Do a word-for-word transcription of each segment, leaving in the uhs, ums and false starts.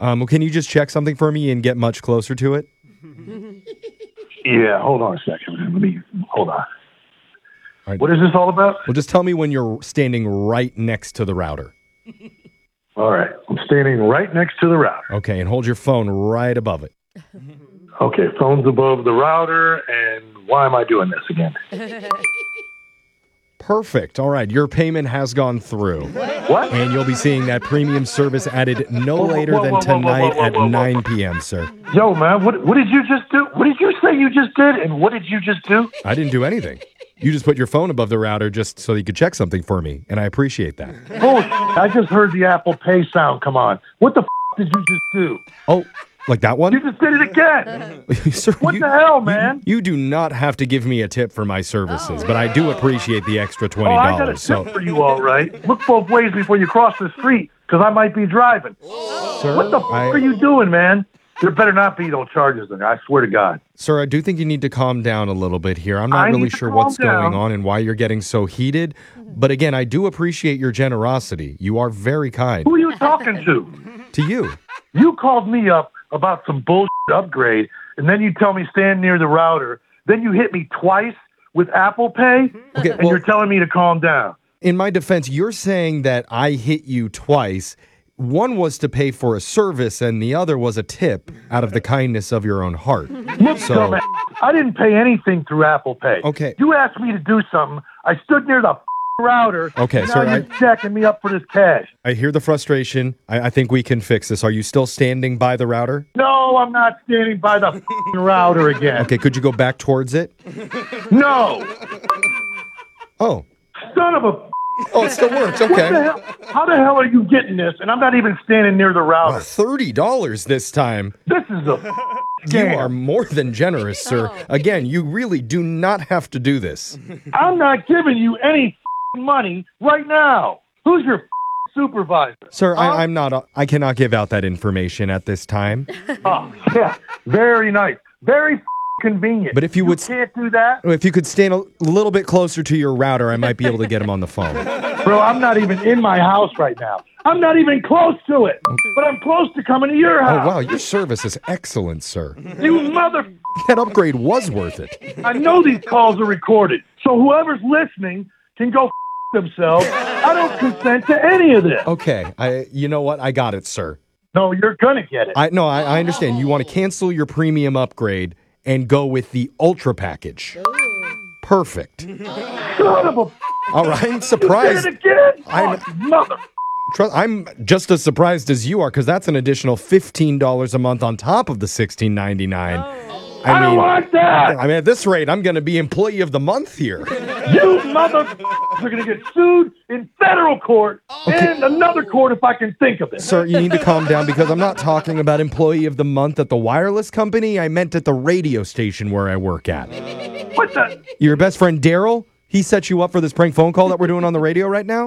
Um, can you just check something for me and get much closer to it? Yeah, hold on a second. Let me, hold on. All right. What is this all about? Well, just tell me when you're standing right next to the router. All right. I'm standing right next to the router. Okay, and hold your phone right above it. Okay, phone's above the router, and why am I doing this again? Perfect. All right, your payment has gone through. What? And you'll be seeing that premium service added no Whoa, whoa, later whoa, than whoa, whoa, whoa, tonight whoa, whoa, at whoa, whoa. nine p.m., sir. Yo, man, what what did you just do? What did you say you just did, and what did you just do? I didn't do anything. You just put your phone above the router just so you could check something for me, and I appreciate that. Bullshit. I just heard the Apple Pay sound come on. What the f*** did you just do? Oh, like that one? You just did it again. Sir, What you- the hell, man? You, you do not have to give me a tip for my services, but I do appreciate the extra twenty Oh, dollars. I got a tip so, for you, all right. Look both ways before you cross the street, because I might be driving. sir, What the f*** I, are you doing, man? There better not be no charges in there. I swear to God. Sir, I do think you need to calm down a little bit here. I'm not I really need to sure calm what's down. going on and why you're getting so heated. But again, I do appreciate your generosity. You are very kind. Who are you talking to? To you. You called me up about some bullshit upgrade, and then you tell me stand near the router. Then you hit me twice with Apple Pay, Okay, and well, you're telling me to calm down. in my defense, you're saying that I hit you twice. One was to pay for a service, and the other was a tip out of the kindness of your own heart. Look, So- dumbass, I didn't pay anything through Apple Pay. Okay. You asked me to do something. I stood near the f- router. Okay, and sir, now you're I- jacking me up for this cash. I hear the frustration. I, I think we can fix this. Are you still standing by the router? No, I'm not standing by the f- router again. Okay, could you go back towards it? No, Oh. son of a. f- Oh, it still works. What the Okay. hell? How the hell are you getting this? And I'm not even standing near the router. thirty dollars this time. This is a f- You scam. are more than generous, sir. Again, you really do not have to do this. I'm not giving you any f- money right now. Who's your f- supervisor? Sir, Huh? I, I'm not, uh, I cannot give out that information at this time. Oh, yeah. Very nice. Very f- convenient. But if you would- can't do that. If you could stand a little bit closer to your router, I might be able to get him on the phone. Bro, I'm not even in my house right now. I'm not even close to it. But I'm close to coming to your Oh, house. wow, your service is excellent, sir. You mother... That upgrade was worth it. I know these calls are recorded. So whoever's listening can go f- themselves. I don't consent to any of this. Okay, I, you know what? I got it, sir. No, you're going to get it. I no, I, I understand. You want to cancel your premium upgrade and go with the ultra package. Perfect. Son of a... All right, I'm You surprised. did it again? I'm- Oh, mother... Trust, I'm just as surprised as you are because that's an additional fifteen dollars a month on top of the sixteen ninety-nine. I, don't want that. I mean, at this rate, I'm going to be employee of the month here. You mother... are going to get sued in federal court and another court if I can think of it. Sir, you need to calm down because I'm not talking about employee of the month at the wireless company. I meant at the radio station where I work at. What the... Your best friend, Daryl, he set you up for this prank phone call that we're doing on the radio right now?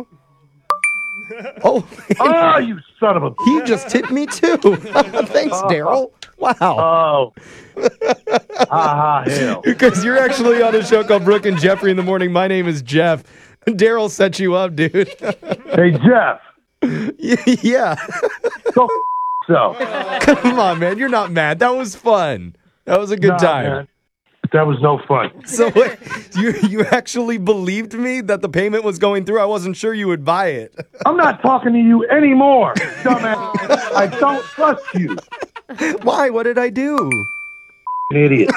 Oh, Oh, you son of a... he just tipped me too. Thanks, Daryl. Wow. Oh. Ha ha, hell. Because you're actually on a show called Brooke and Jeffrey in the Morning. My name is Jeff. Daryl set you up, dude. Hey, Jeff. Yeah. Go f- yourself. Come on, man. You're not mad. That was fun. That was a good Nah, time. man. That was no fun. So wait, you you actually believed me that the payment was going through? I wasn't sure you would buy it. I'm not talking to you anymore, dumbass. I don't trust you. Why? What did I do? Idiot.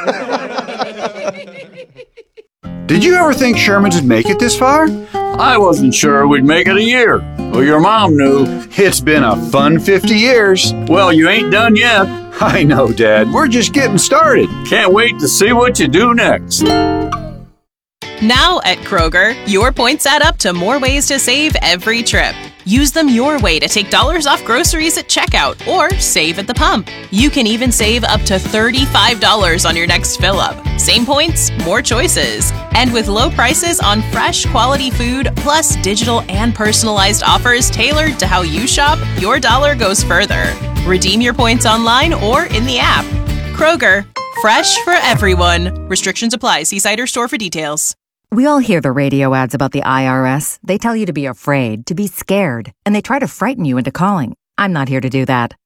Did you ever think Sherman's would make it this far? I wasn't sure we'd make it a year. Well, your mom knew. It's been a fun fifty years. Well, you ain't done yet. I know, Dad. We're just getting started. Can't wait to see what you do next. Now at Kroger, your points add up to more ways to save every trip. Use them your way to take dollars off groceries at checkout or save at the pump. You can even save up to thirty-five dollars on your next fill-up. Same points, more choices. And with low prices on fresh, quality food, plus digital and personalized offers tailored to how you shop, your dollar goes further. Redeem your points online or in the app. Kroger, fresh for everyone. Restrictions apply. See site or store for details. We all hear the radio ads about the I R S. They tell you to be afraid, to be scared, and they try to frighten you into calling. I'm not here to do that.